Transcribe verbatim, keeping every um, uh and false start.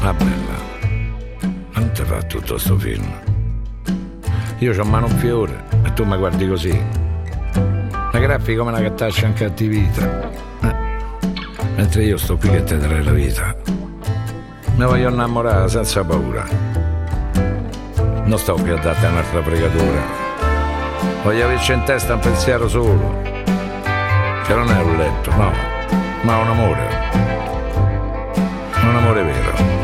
Ah, bella. Non ti fa tutto sto film. Io c'ho mano un fiore e tu mi guardi così. La graffi come una cattaccia in cattività. Eh. Mentre io sto qui che te darei la vita. Mi voglio innamorare senza paura. Non sto qui a darti un'altra fregatura. Voglio averci in testa un pensiero solo. Che non è un letto, no, ma un amore. Un amore vero.